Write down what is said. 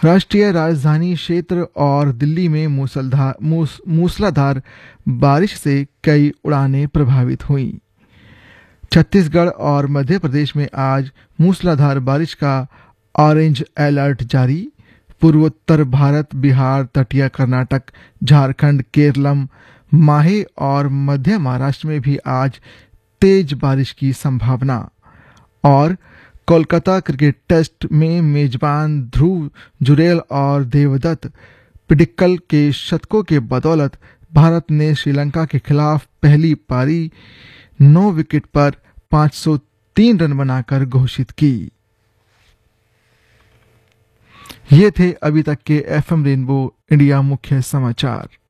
राष्ट्रीय राजधानी क्षेत्र और दिल्ली में मूसलाधार बारिश से कई उड़ानें प्रभावित हुईं। छत्तीसगढ़ और मध्य प्रदेश में आज मूसलाधार बारिश का ऑरेंज अलर्ट जारी। पूर्वोत्तर भारत, बिहार, तटीय कर्नाटक, झारखंड, केरलम, माहे और मध्य महाराष्ट्र में भी आज तेज बारिश की संभावना। और कोलकाता क्रिकेट टेस्ट में मेजबान ध्रुव जुरेल और देवदत्त पिडिक्कल के शतकों के बदौलत भारत ने श्रीलंका के खिलाफ पहली पारी 9 विकेट पर 503 रन बनाकर घोषित की। ये थे अभी तक के एफएम रेनबो इंडिया मुख्य समाचार।